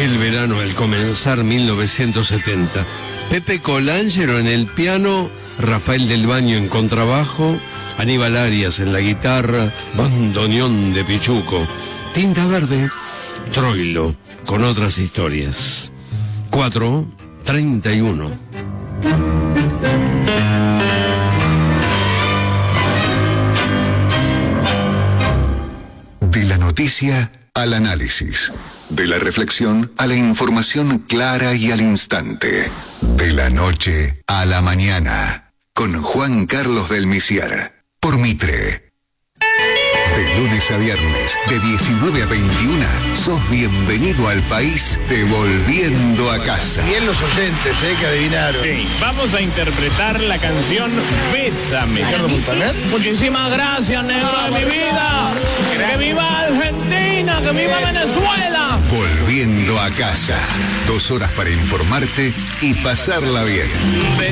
El verano, el comenzar 1970. Pepe Colangelo en el piano, Rafael del Baño en contrabajo, Aníbal Arias en la guitarra, bandoneón de Pichuco, Tinta Verde, Troilo, con otras historias. 4:31. De la noticia al análisis. De la reflexión a la información clara y al instante. De la noche a la mañana. Con Juan Carlos del Misiar. Por Mitre. De lunes a viernes, de 19 a 21, sos bienvenido al país de Volviendo a Casa. Bien los oyentes, que adivinaron. Sí, vamos a interpretar la canción Bésame. Ricardo Montaner. Muchísimas gracias, negro de mi vida. Que viva Argentina, que viva Venezuela. Volviendo a Casa. 2 horas para informarte y pasarla bien.